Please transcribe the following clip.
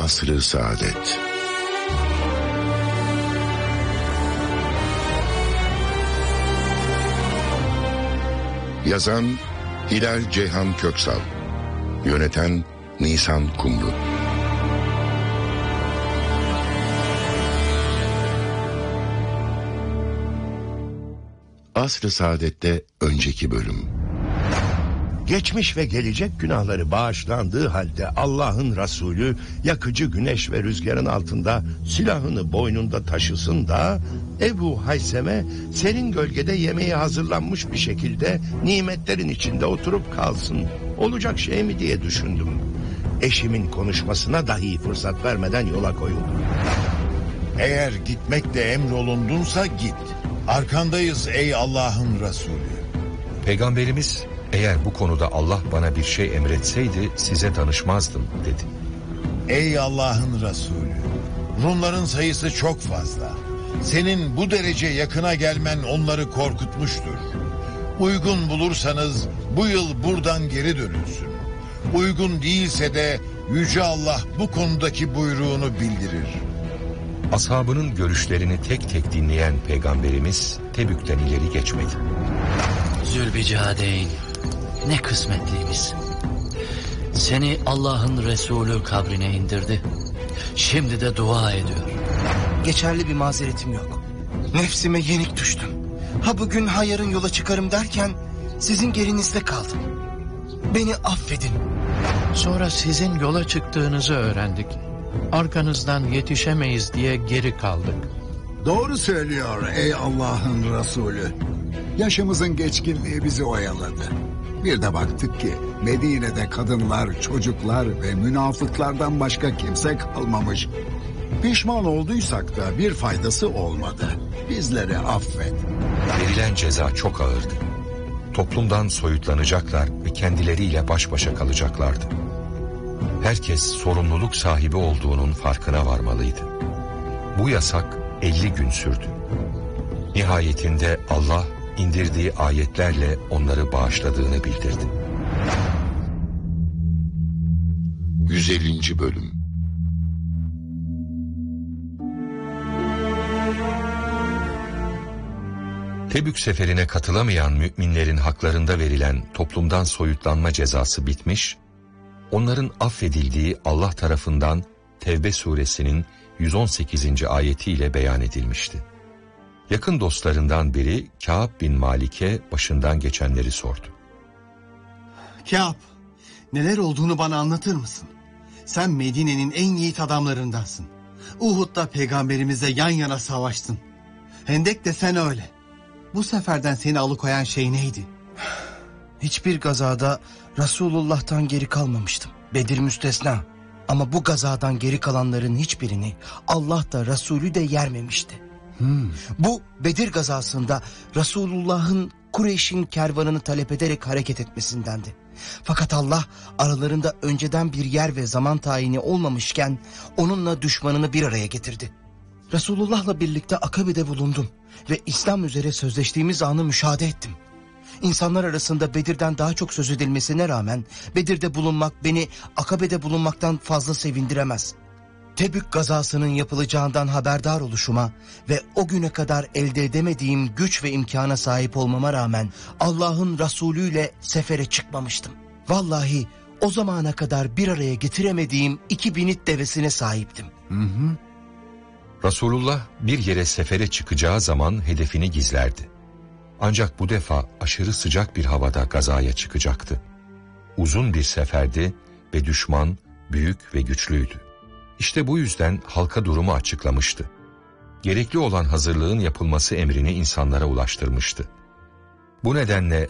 Asr-ı Saadet. Yazan Hilal Ceyhan Köksal, yöneten Nisan Kumru. Asr-ı Saadet'te önceki bölüm. Geçmiş ve gelecek günahları bağışlandığı halde Allah'ın Resulü yakıcı güneş ve rüzgarın altında silahını boynunda taşısın da Ebu Haysem'e serin gölgede yemeği hazırlanmış bir şekilde nimetlerin içinde oturup kalsın. Olacak şey mi diye düşündüm. Eşimin konuşmasına dahi fırsat vermeden yola koyuldum. Eğer gitmekle emrolundunsa git. Arkandayız ey Allah'ın Resulü. Peygamberimiz, eğer bu konuda Allah bana bir şey emretseydi size danışmazdım dedi. Ey Allah'ın Resulü, Rumların sayısı çok fazla. Senin bu derece yakına gelmen onları korkutmuştur. Uygun bulursanız bu yıl buradan geri dönülsün. Uygun değilse de Yüce Allah bu konudaki buyruğunu bildirir. Ashabının görüşlerini tek tek dinleyen Peygamberimiz Tebük'ten ileri geçmedi. Zülbicadeyn, ne kısmetliymiş. Seni Allah'ın Resulü kabrine indirdi. Şimdi de dua ediyor. Geçerli bir mazeretim yok. Nefsime yenik düştüm. Ha bugün ha yarın yola çıkarım derken sizin gerinizde kaldım. Beni affedin. Sonra sizin yola çıktığınızı öğrendik. Arkanızdan yetişemeyiz diye geri kaldık. Doğru söylüyor ey Allah'ın Resulü. Yaşımızın geçkinliği bizi oyaladı. Bir de baktık ki Medine'de kadınlar, çocuklar ve münafıklardan başka kimse kalmamış. Pişman olduysak da bir faydası olmadı. Bizleri affet. Verilen ceza çok ağırdı. Toplumdan soyutlanacaklar ve kendileriyle baş başa kalacaklardı. Herkes sorumluluk sahibi olduğunun farkına varmalıydı. Bu yasak 50 gün sürdü. Nihayetinde Allah indirdiği ayetlerle onları bağışladığını bildirdi. 150. bölüm. Tebük seferine katılamayan müminlerin haklarında verilen toplumdan soyutlanma cezası bitmiş, onların affedildiği Allah tarafından Tevbe suresinin 118. ayetiyle beyan edilmişti. Yakın dostlarından biri Kâb bin Malik'e başından geçenleri sordu. Kâb, neler olduğunu bana anlatır mısın? Sen Medine'nin en yiğit adamlarındansın. Uhud'da peygamberimizle yan yana savaştın. Hendek de sen öyle. Bu seferden seni alıkoyan şey neydi? Hiçbir gazada Resulullah'tan geri kalmamıştım. Bedir müstesna. Ama bu gazadan geri kalanların hiçbirini Allah da Resulü de yermemişti. Bu Bedir gazasında Resulullah'ın Kureyş'in kervanını talep ederek hareket etmesindendi. Fakat Allah aralarında önceden bir yer ve zaman tayini olmamışken onunla düşmanını bir araya getirdi. Resulullah'la birlikte Akabe'de bulundum ve İslam üzere sözleştiğimiz anı müşahede ettim. İnsanlar arasında Bedir'den daha çok söz edilmesine rağmen Bedir'de bulunmak beni Akabe'de bulunmaktan fazla sevindiremez. Tebük gazasının yapılacağından haberdar oluşuma ve o güne kadar elde edemediğim güç ve imkana sahip olmama rağmen Allah'ın Resulü ile sefere çıkmamıştım. Vallahi o zamana kadar bir araya getiremediğim 2 binit devesine sahiptim. Resulullah bir yere sefere çıkacağı zaman hedefini gizlerdi. Ancak bu defa aşırı sıcak bir havada gazaya çıkacaktı. Uzun bir seferdi ve düşman büyük ve güçlüydü. İşte bu yüzden halka durumu açıklamıştı. Gerekli olan hazırlığın yapılması emrini insanlara ulaştırmıştı. Bu nedenle